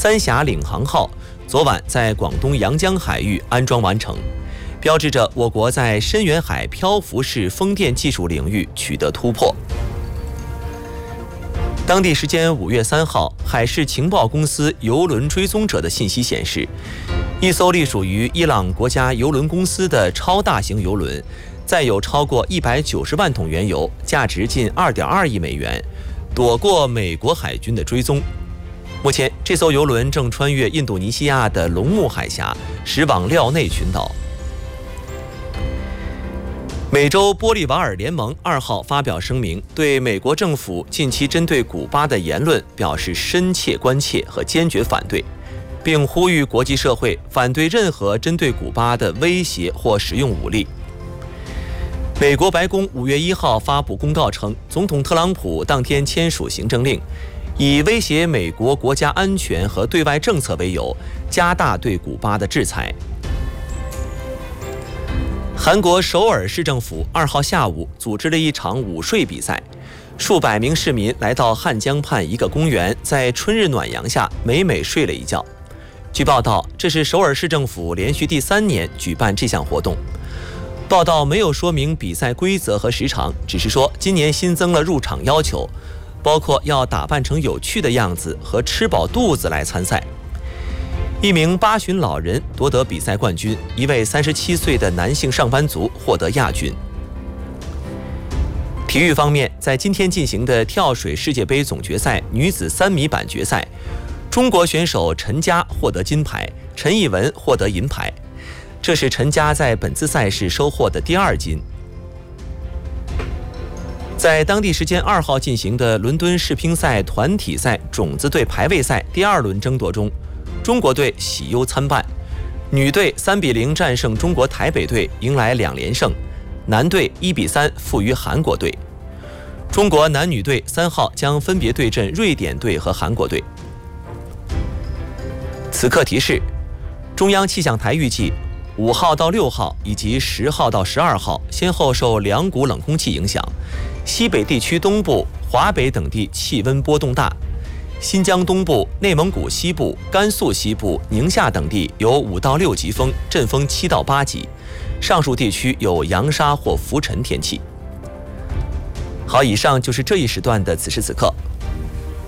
三峡领航号昨晚在广东阳江海域安装完成，标志着我国在深远海漂浮式风电技术领域取得突破。当地时间5月3号，海事情报公司邮轮追踪者的信息显示，一艘隶属于伊朗国家邮轮公司的超大型邮轮，载有超过190万桶原油，价值近2.2亿美元，躲过美国海军的追踪。目前，这艘邮轮正穿越印度尼西亚的龙目海峡，驶往廖内群岛。美洲玻利瓦尔联盟2号发表声明，对美国政府近期针对古巴的言论表示深切关切和坚决反对，并呼吁国际社会反对任何针对古巴的威胁或使用武力。美国白宫5月1号发布公告称，总统特朗普当天签署行政令，以威胁美国国家安全和对外政策为由，加大对古巴的制裁。韩国首尔市政府2号下午组织了一场午睡比赛，数百名市民来到汉江畔一个公园，在春日暖阳下美美睡了一觉。据报道，这是首尔市政府连续第3年举办这项活动。报道没有说明比赛规则和时长，只是说今年新增了入场要求，包括要打扮成有趣的样子和吃饱肚子来参赛。一名8旬老人夺得比赛冠军，一位37岁的男性上班族获得亚军。体育方面，在今天进行的跳水世界杯总决赛女子3米板决赛，中国选手陈佳获得金牌，陈艺文获得银牌，这是陈佳在本次赛事收获的第2金。在当地时间2号进行的伦敦世乒赛团体赛种子队排位赛第2轮争夺中，中国队喜忧参半，女队3比0战胜中国台北队，迎来2连胜，男队1比3负于韩国队。中国男女队3号将分别对阵瑞典队和韩国队。此刻提示：中央气象台预计5号到6号以及10号到12号先后受2股冷空气影响，西北地区东部、华北等地气温波动大，新疆东部、内蒙古西部、甘肃西部、宁夏等地有5到6级风，阵风7到8级，上述地区有扬沙或浮尘天气。好，以上就是这一时段的此时此刻。